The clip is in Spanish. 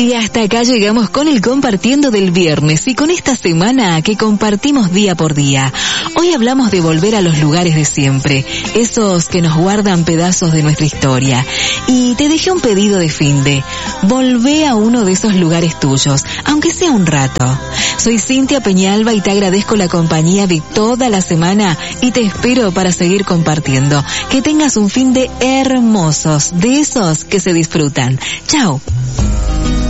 Y hasta acá llegamos con el compartiendo del viernes y con esta semana que compartimos día por día. Hoy hablamos de volver a los lugares de siempre, esos que nos guardan pedazos de nuestra historia. Y te dejé un pedido de finde. Volvé a uno de esos lugares tuyos, aunque sea un rato. Soy Cintia Peñalba y te agradezco la compañía de toda la semana y te espero para seguir compartiendo. Que tengas un finde hermosos, de esos que se disfrutan. Chao.